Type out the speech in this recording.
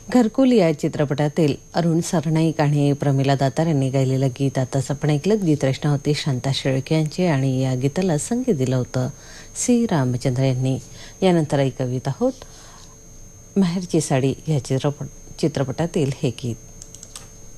घरकुल या चित्रपटातील अरुण सरनाईक आणि प्रमिला दातार यांनी गायलेलं गीत आताच आपण ऐकलं. गीतरचना होती शांता शेळके यांची आणि या गीताला संगीत दिलं होतं सी रामचंद्र यांनी. यानंतर ऐकवीत आहोत मेहरची साडी या चित्रपटातील हे गीत.